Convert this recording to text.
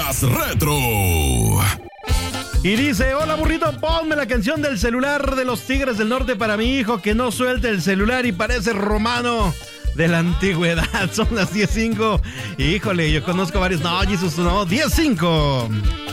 más retro. Y dice, hola burrito, ponme la canción del celular de los Tigres del Norte para mi hijo que no suelte el celular y parece romano de la antigüedad. Son las 10:05. Híjole, yo conozco varios. No, Jesús, no, 10:05.